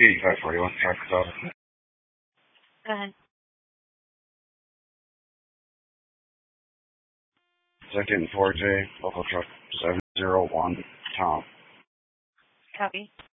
8541, traffic officer. Go ahead. Second 4J, local truck 701, Tom. Copy.